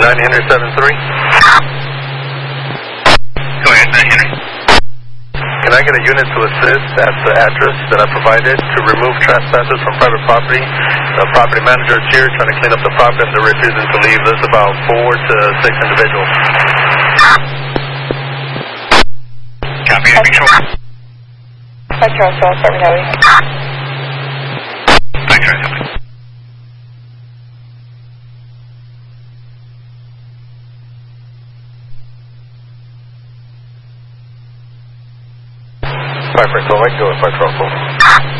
9 Henry 73. Go ahead, 9 Henry. Can I get a unit to assist at the address that I provided to remove trespassers from private property? The property manager is here trying to clean up the property and they're refusing to leave. There's about 4 to 6 individuals. Copy, Big Show. Hi, Charles, Department Heavy. Thanks, Charles. Five, so I go with 5 12.